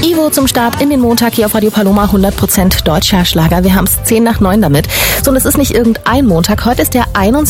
Ivo zum Start in den Montag hier auf Radio Paloma, 100% deutscher Schlager. Wir haben es 8:10 damit. So, und es ist nicht irgendein Montag. Heute ist der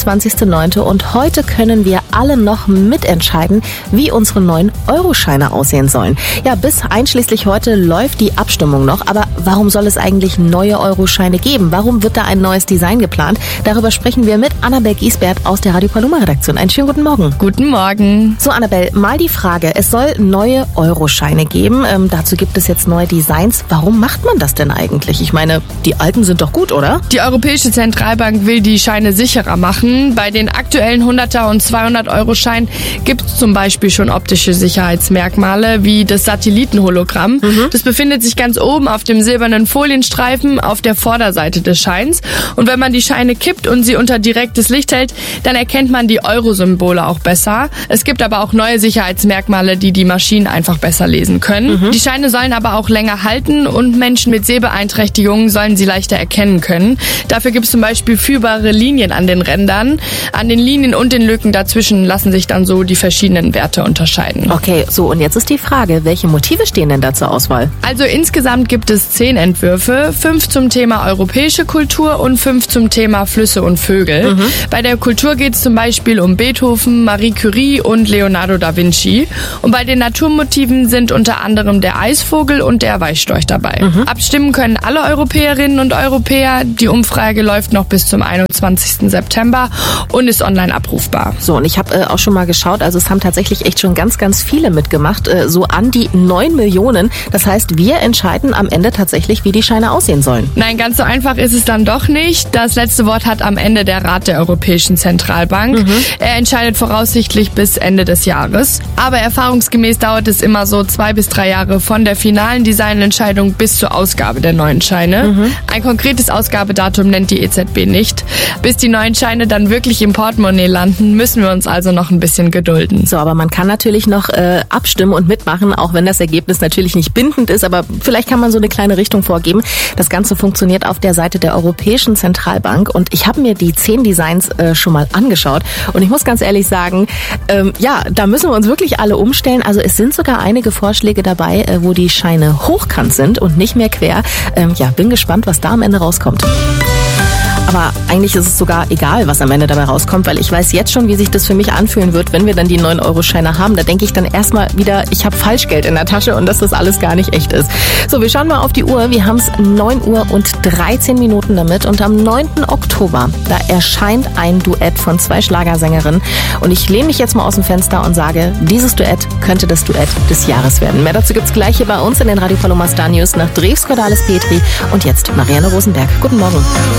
21.09. und heute können wir alle noch mitentscheiden, wie unsere neuen Euroscheine aussehen sollen. Ja, bis einschließlich heute läuft die Abstimmung noch. Aber warum soll es eigentlich neue Euroscheine geben? Warum wird da ein neues Design geplant? Darüber sprechen wir mit Annabel Giesbert aus der Radio Paloma Redaktion. Einen schönen guten Morgen. Guten Morgen. So, Annabel, mal die Frage. Es soll neue Euroscheine geben. Dazu gibt es jetzt neue Designs. Warum macht man das denn eigentlich? Ich meine, die alten sind doch gut, oder? Die Europäische Zentralbank will die Scheine sicherer machen. Bei den aktuellen 100er und 200-Euro-Scheinen gibt es zum Beispiel schon optische Sicherheitsmerkmale wie das Satellitenhologramm. Das befindet sich ganz oben auf dem silbernen Folienstreifen auf der Vorderseite des Scheins. Und wenn man die Scheine kippt und sie unter direktes Licht hält, dann erkennt man die Euro-Symbole auch besser. Es gibt aber auch neue Sicherheitsmerkmale, die die Maschinen einfach besser lesen können. Die Scheine sollen aber auch länger halten und Menschen mit Sehbeeinträchtigungen sollen sie leichter erkennen können. Dafür gibt es zum Beispiel führbare Linien an den Rändern. An den Linien und den Lücken dazwischen lassen sich dann so die verschiedenen Werte unterscheiden. Okay, so und jetzt ist die Frage, welche Motive stehen denn da zur Auswahl? Also insgesamt gibt es 10 Entwürfe, 5 zum Thema europäische Kultur und 5 zum Thema Flüsse und Vögel. Bei der Kultur geht es zum Beispiel um Beethoven, Marie Curie und Leonardo da Vinci. Und bei den Naturmotiven sind unter anderem der Eisvogel und der Weißstorch dabei. Abstimmen können alle Europäerinnen und Europäer. Die Umfrage läuft noch bis zum 21. September und ist online abrufbar. So, und ich habe auch schon mal geschaut, also es haben tatsächlich echt schon ganz, ganz viele mitgemacht, so an die 9 Millionen. Das heißt, wir entscheiden am Ende tatsächlich, wie die Scheine aussehen sollen. Nein, ganz so einfach ist es dann doch nicht. Das letzte Wort hat am Ende der Rat der Europäischen Zentralbank. Er entscheidet voraussichtlich bis Ende des Jahres. Aber erfahrungsgemäß dauert es immer so 2 bis 3 Jahre von der finalen Designentscheidung bis zur Ausgabe der neuen Scheine. Ein konkretes Ausgabedatum nennt die EZB nicht. Bis die neuen Scheine dann wirklich im Portemonnaie landen, müssen wir uns also noch ein bisschen gedulden. So, aber man kann natürlich noch abstimmen und mitmachen, auch wenn das Ergebnis natürlich nicht bindend ist, aber vielleicht kann man so eine kleine Richtung vorgeben. Das Ganze funktioniert auf der Seite der Europäischen Zentralbank und ich habe mir die 10 Designs schon mal angeschaut und ich muss ganz ehrlich sagen, ja, da müssen wir uns wirklich alle umstellen. Also es sind sogar einige Vorschläge dabei, wo die Scheine hochkant sind und nicht mehr quer. Ja, bin gespannt, was da am Ende rauskommt. Aber eigentlich ist es sogar egal, was am Ende dabei rauskommt, weil ich weiß jetzt schon, wie sich das für mich anfühlen wird, wenn wir dann die 9-Euro-Scheine haben. Da denke ich dann erstmal wieder, ich habe Falschgeld in der Tasche und dass das alles gar nicht echt ist. So, wir schauen mal auf die Uhr. Wir haben es 9:13 damit und am 9. Oktober, da erscheint ein Duett von 2 Schlagersängerinnen. Und ich lehne mich jetzt mal aus dem Fenster und sage, dieses Duett könnte das Duett des Jahres werden. Mehr dazu gibt's gleich hier bei uns in den Radio Paloma Star News nach Drews Cordalis Petri und jetzt Marianne Rosenberg. Guten Morgen.